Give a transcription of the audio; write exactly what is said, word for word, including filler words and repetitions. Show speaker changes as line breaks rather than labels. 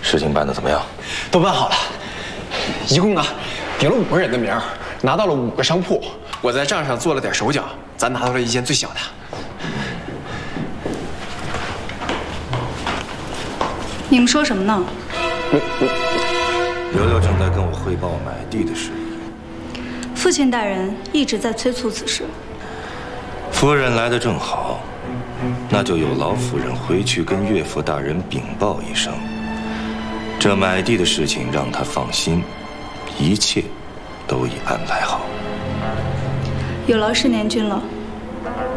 事情办得怎么样？
都办好了，一共呢顶了五个人的名，拿到了五个商铺。我在账上做了点手脚，咱拿到了一间最小的。
你们说什么呢？
刘六正在跟我汇报买地的事宜。
父亲大人一直在催促此事。
夫人来得正好，那就有劳夫人回去跟岳父大人禀报一声。这买地的事情让他放心，一切都已安排好。
有劳施年君了。